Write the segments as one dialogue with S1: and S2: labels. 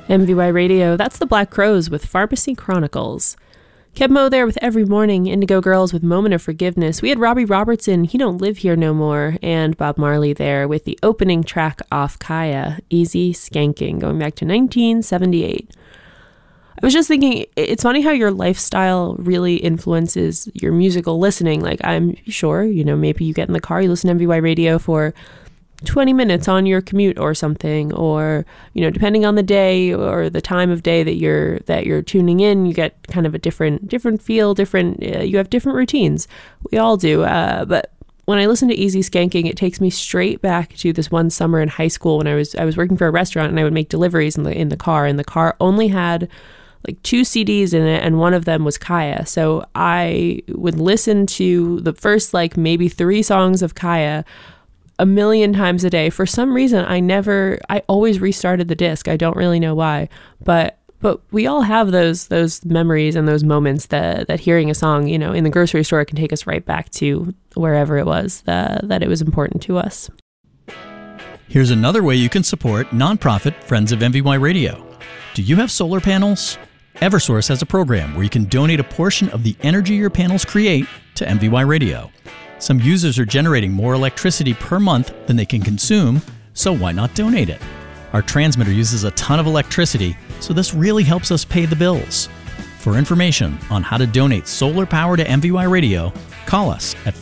S1: MVY Radio, that's the Black Crowes with Pharmacy Chronicles. Keb Mo there with Every Morning, Indigo Girls with Moment of Forgiveness. We had Robbie Robertson, He Don't Live Here No More, and Bob Marley there with the opening track off Kaya, Easy Skanking, going back to 1978. I was just thinking, it's funny how your lifestyle really influences your musical listening. Like, I'm sure, maybe you get in the car, you listen to MVY Radio for 20 minutes on your commute or something, or depending on the day or the time of day that you're tuning in, you get kind of a different feel, you have different routines. We all do, but when I listen to Easy Skanking, it takes me straight back to this one summer in high school when I was working for a restaurant, and I would make deliveries in the car, and the car only had like 2 CDs in it, and one of them was Kaya. So I would listen to the first maybe 3 songs of Kaya a million times a day. For some reason, I always restarted the disc. I don't really know why, but we all have those memories and those moments that hearing a song, in the grocery store can take us right back to wherever it was that it was important to us.
S2: Here's another way you can support nonprofit Friends of MVY Radio. Do you have solar panels? Eversource has a program where you can donate a portion of the energy your panels create to MVY Radio. Some users are generating more electricity per month than they can consume, so why not donate it? Our transmitter uses a ton of electricity, so this really helps us pay the bills. For information on how to donate solar power to MVY Radio, call us at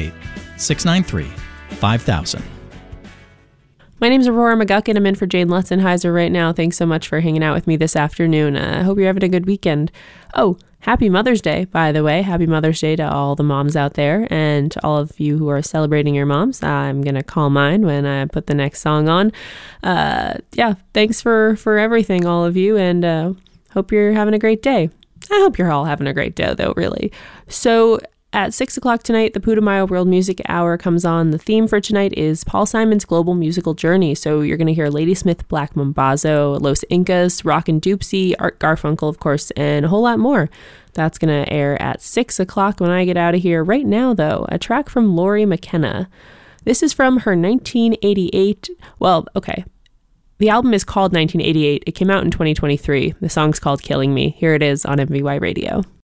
S2: 508-693-5000.
S1: My name's Aurora McGuckin. I'm in for Jane Lutzenheiser right now. Thanks so much for hanging out with me this afternoon. I hope you're having a good weekend. Oh, happy Mother's Day, by the way. Happy Mother's Day to all the moms out there and to all of you who are celebrating your moms. I'm going to call mine when I put the next song on. Thanks for everything, all of you, and hope you're having a great day. I hope you're all having a great day, though, really. So at 6 o'clock tonight, the Putumayo World Music Hour comes on. The theme for tonight is Paul Simon's Global Musical Journey. So you're going to hear Ladysmith, Black Mambazo, Los Incas, Rockin' Doopsie, Art Garfunkel, of course, and a whole lot more. That's going to air at 6 o'clock when I get out of here. Right now, though, a track from Lori McKenna. This is from her 1988. Well, okay. The album is called 1988. It came out in 2023. The song's called Killing Me. Here it is on MVY Radio.